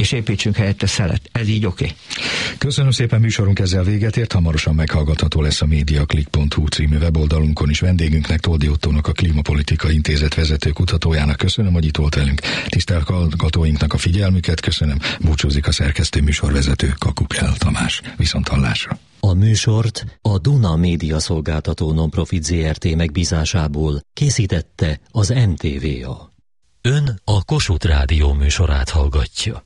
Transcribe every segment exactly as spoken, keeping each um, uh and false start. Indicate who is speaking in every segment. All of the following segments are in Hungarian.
Speaker 1: és építsünk helyette szelet. Ez így oké? Okay.
Speaker 2: Köszönöm szépen, műsorunk ezzel véget ért. Hamarosan meghallgatható lesz a mediaclick pont hu című weboldalunkon is. Vendégünknek, Toldi Ottónak, a Klímapolitikai Intézet vezető kutatójának köszönöm, hogy itt volt velünk. Tisztelt hallgatóinknak a figyelmüket köszönöm. Búcsúzik a szerkesztő műsorvezető, Kakukel Tamás. Viszonthallásra.
Speaker 3: A műsort a Duna Média Szolgáltató Nonprofit zé er té megbízásából készítette az em té vé á. Ön a Kossuth Rádió műsorát hallgatja.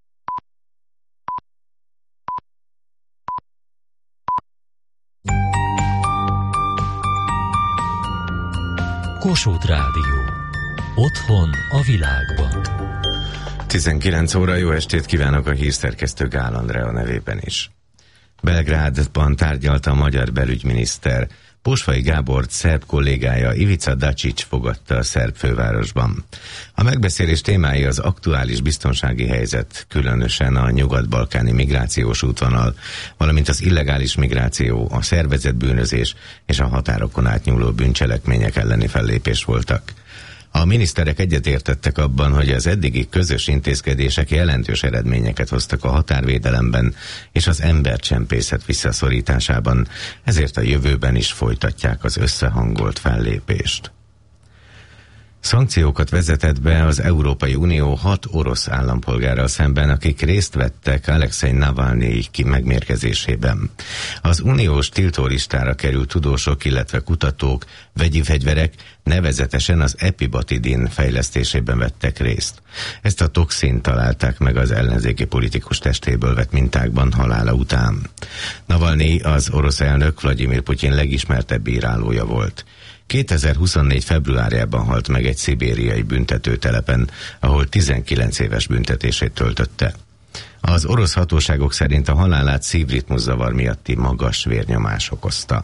Speaker 3: Kossuth Rádió. Otthon a világban.
Speaker 4: tizenkilenc óra, jó estét kívánok a hírszerkesztő Gál Andrea nevében is. Belgrádban tárgyalta a magyar belügyminiszter. Posvai Gábor szerb kollégája Ivica Dačić fogadta a szerb fővárosban. A megbeszélés témái az aktuális biztonsági helyzet, különösen a nyugat-balkáni migrációs útvonal, valamint az illegális migráció, a szervezett bűnözés és a határokon átnyúló bűncselekmények elleni fellépés voltak. A miniszterek egyetértettek abban, hogy az eddigi közös intézkedések jelentős eredményeket hoztak a határvédelemben és az embercsempészet visszaszorításában, ezért a jövőben is folytatják az összehangolt fellépést. Szankciókat vezetett be az Európai Unió hat orosz állampolgárral szemben, akik részt vettek Alexei Navalnyi megmérgezésében. Az uniós tiltólistára került tudósok, illetve kutatók, vegyi fegyverek, nevezetesen az epibatidin fejlesztésében vettek részt. Ezt a toxint találták meg az ellenzéki politikus testéből vett mintákban halála után. Navalnyi az orosz elnök Vladimir Putyin legismertebb bírálója volt. kétezer-huszonnégy februárjában halt meg egy szibériai büntetőtelepen, ahol tizenkilenc éves büntetését töltötte. Az orosz hatóságok szerint a halálát szívritmuszavar miatti magas vérnyomás okozta.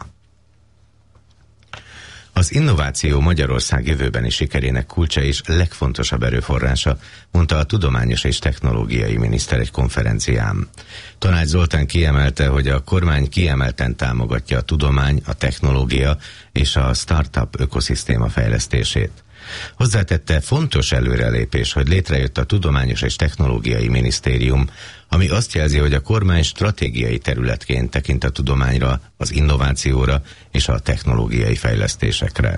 Speaker 4: Az innováció Magyarország jövőbeni sikerének kulcsa és legfontosabb erőforrása, mondta a tudományos és technológiai miniszter egy konferencián. Tanács Zoltán kiemelte, hogy a kormány kiemelten támogatja a tudomány, a technológia és a startup ökoszisztéma fejlesztését. Hozzátette, fontos előrelépés, hogy létrejött a Tudományos és Technológiai Minisztérium, ami azt jelzi, hogy a kormány stratégiai területként tekint a tudományra, az innovációra és a technológiai fejlesztésekre.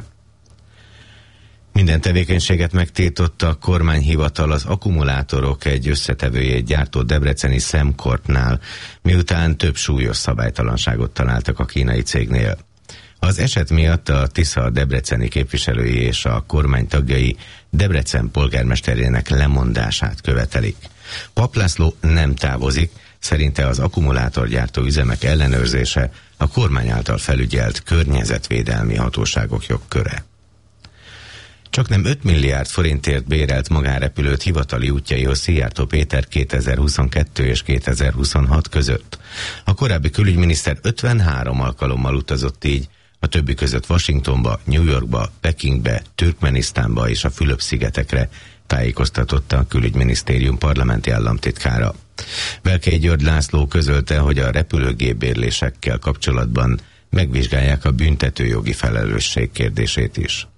Speaker 4: Minden tevékenységet megtiltott a kormányhivatal az akkumulátorok egy összetevőjét gyártó debreceni Semcorpnál, miután több súlyos szabálytalanságot találtak a kínai cégnél. Az eset miatt a Tisza debreceni képviselői és a kormány tagjai Debrecen polgármesterének lemondását követelik. Pap László nem távozik, szerinte az akkumulátorgyártó üzemek ellenőrzése a kormány által felügyelt környezetvédelmi hatóságok jogköre. Csaknem öt milliárd forintért bérelt magánrepülőt hivatali útjaihoz Szijjártó Péter kétezer-huszonkettő és kétezer-huszonhat között. A korábbi külügyminiszter ötvenhárom alkalommal utazott így, a többi között Washingtonba, New Yorkba, Pekingbe, Türkmenisztánba és a Fülöp-szigetekre, tájékoztatotta a külügyminisztérium parlamenti államtitkára. Velkei György László közölte, hogy a repülőgépbérlésekkel kapcsolatban megvizsgálják a büntetőjogi felelősség kérdését is.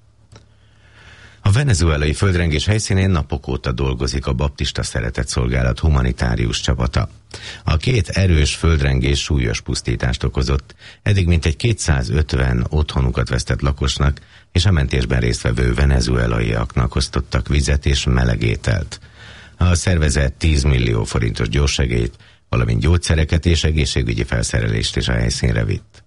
Speaker 4: A venezuelai földrengés helyszínén napok óta dolgozik a Baptista Szeretetszolgálat humanitárius csapata. A két erős földrengés súlyos pusztítást okozott, eddig mintegy kétszázötven otthonukat vesztett lakosnak és a mentésben résztvevő venezuelaiaknak osztottak vizet és meleg ételt. A szervezet tíz millió forintos gyorssegélyt, valamint gyógyszereket és egészségügyi felszerelést is a helyszínre vitt.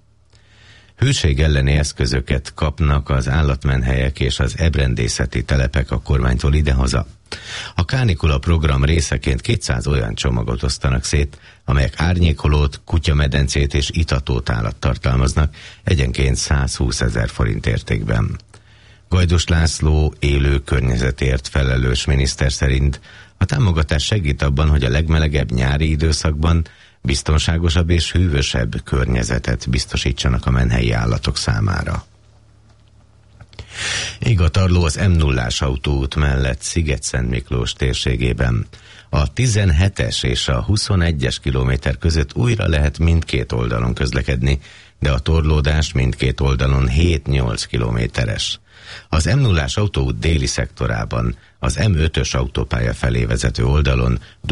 Speaker 4: Hőség elleni eszközöket kapnak az állatmenhelyek és az ebrendészeti telepek a kormánytól idehaza. A kánikula program részeként kétszáz olyan csomagot osztanak szét, amelyek árnyékolót, kutyamedencét és itatótálat tartalmaznak, egyenként százhúszezer forint értékben. Gajdos László élő környezetért felelős miniszter szerint a támogatás segít abban, hogy a legmelegebb nyári időszakban biztonságosabb és hűvösebb környezetet biztosítsanak a menhelyi állatok számára. Ég a tarló az M nullás autóút mellett Sziget-Szent Miklós térségében. A tizenhetes és a huszonegyes kilométer között újra lehet mindkét oldalon közlekedni, de a torlódás mindkét oldalon hét-nyolc kilométeres. Az M nullás autóút déli szektorában, az M ötös autópálya felé vezető oldalon